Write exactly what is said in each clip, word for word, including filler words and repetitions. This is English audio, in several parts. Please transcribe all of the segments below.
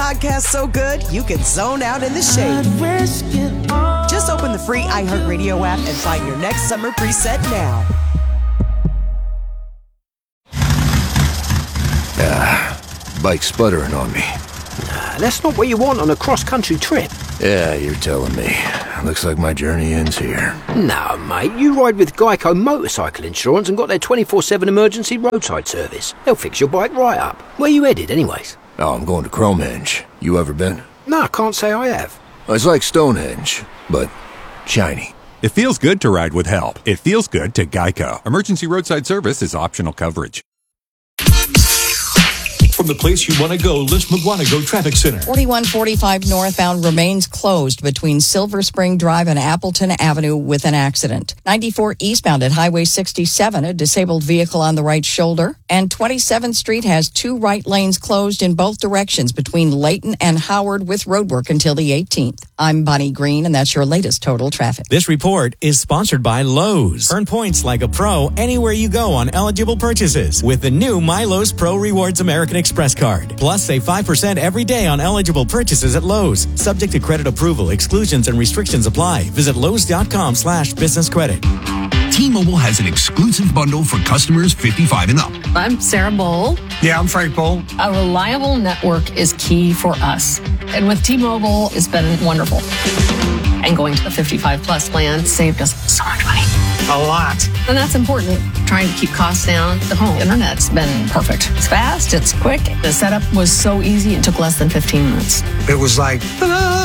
podcast so good you can zone out in the shade. Just open the free iHeartRadio app and find your next summer preset now. Ah, bike's sputtering on me. Nah, that's not what you want on a cross-country trip. Yeah, you're telling me. Looks like my journey ends here. No, mate, you ride with Geico Motorcycle Insurance and got their twenty-four seven emergency roadside service. They'll fix your bike right up. Where you headed, anyways? Oh, I'm going to Cromenge. You ever been? No, I can't say I have. It's like Stonehenge, but shiny. It feels good to ride with help. It feels good to Geico. Emergency roadside service is optional coverage. From the place you want to go, Les McGuanago Traffic Center. forty-one forty-five northbound remains closed between Silver Spring Drive and Appleton Avenue with an accident. ninety-four eastbound at Highway sixty-seven, a disabled vehicle on the right shoulder. And twenty-seventh Street has two right lanes closed in both directions between Layton and Howard with roadwork until the eighteenth. I'm Bonnie Green, and that's your latest total traffic. This report is sponsored by Lowe's. Earn points like a pro anywhere you go on eligible purchases with the new MyLowe's Pro Rewards American Express card. Plus, save five percent every day on eligible purchases at Lowe's. Subject to credit approval, exclusions and restrictions apply. Visit Lowe's.com slash business credit. T-Mobile has an exclusive bundle for customers fifty-five and up. I'm Sarah Bowl. Yeah, I'm Frank Bowl. A reliable network is key for us. And with T-Mobile, it's been wonderful. And going to the fifty-five plus plan saved us so much money. A lot. And that's important. Trying to keep costs down. The home internet's been perfect. It's fast, it's quick. The setup was so easy, it took less than fifteen minutes. It was like, ta-da!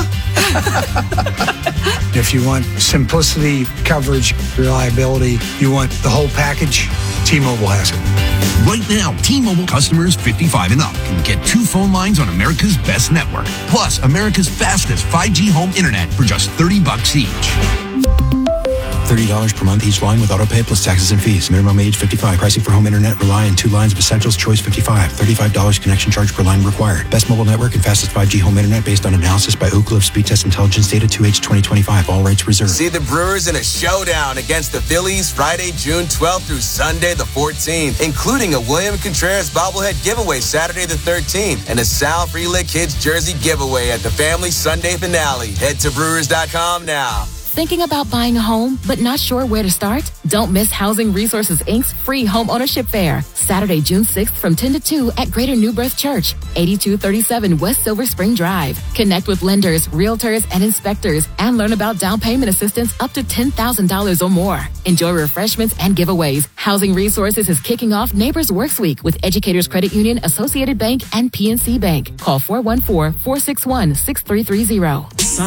If you want simplicity, coverage, reliability, you want the whole package, T-Mobile has it. Right now, T-Mobile customers fifty-five and up can get two phone lines on America's best network, plus America's fastest five G home internet for just thirty bucks each. thirty dollars per month each line with autopay plus taxes and fees. Minimum age fifty-five. Pricing for home internet rely on two lines of Essentials Choice fifty-five. thirty-five dollars connection charge per line required. Best mobile network and fastest five G home internet based on analysis by Ookla of Speed Test Intelligence Data two H twenty twenty-five. All rights reserved. See the Brewers in a showdown against the Phillies Friday, June twelfth through Sunday the fourteenth, including a William Contreras bobblehead giveaway Saturday the thirteenth and a Sal Frelick Kids jersey giveaway at the Family Sunday finale. Head to Brewers dot com now. Thinking about buying a home, but not sure where to start? Don't miss Housing Resources Incorporated's free home ownership fair, Saturday, June sixth from ten to two at Greater New Birth Church, eighty-two thirty-seven West Silver Spring Drive. Connect with lenders, realtors, and inspectors, and learn about down payment assistance up to ten thousand dollars or more. Enjoy refreshments and giveaways. Housing Resources is kicking off Neighbors Works Week with Educators Credit Union, Associated Bank, and P N C Bank. Call four one four, four six one, six three three zero.